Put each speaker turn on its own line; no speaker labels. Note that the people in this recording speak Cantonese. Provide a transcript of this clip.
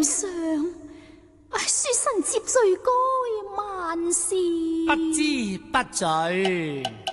上，書生接罪該萬事。
不知不罪。